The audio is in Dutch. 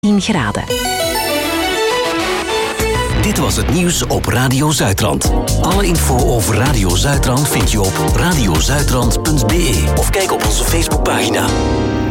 10 graden. Dit was het nieuws op Radio Zuidrand. Alle info over Radio Zuidrand vind je op radiozuidrand.be of kijk op onze Facebookpagina.